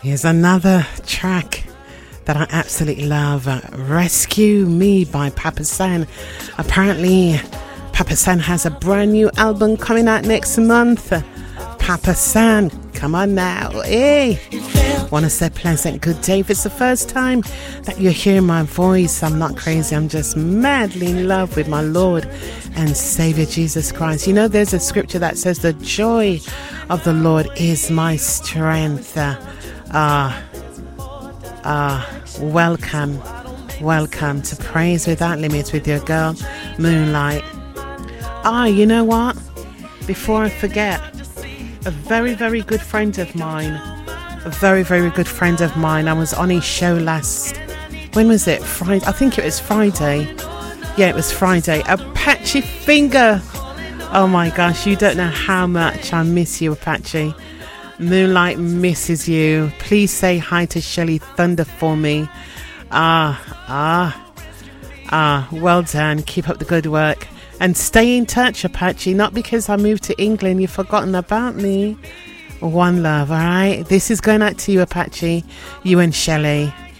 Here's another track that I absolutely love. Rescue Me by Papa San. Apparently, Papa San has a brand new album coming out next month. Papa San, come on now. Hey! Want to say pleasant good day. If it's the first time that you hear my voice, I'm not crazy. I'm just madly in love with my Lord and Savior Jesus Christ. You know, there's a scripture that says the joy of the Lord is my strength. Welcome to Praise Without Limits with your girl, Moonlight. You know what? Before I forget, a very, very good friend of mine, I was on his show when was it? Friday? I think it was Friday. Yeah, it was Friday. Apache Finger. Oh my gosh, you don't know how much I miss you, Apache. Moonlight misses you. Please say hi to Shelley Thunder for me. Well done. Keep up the good work. And stay in touch, Apache. Not because I moved to England, you've forgotten about me. One love, alright? This is going out to you, Apache. You and Shelley.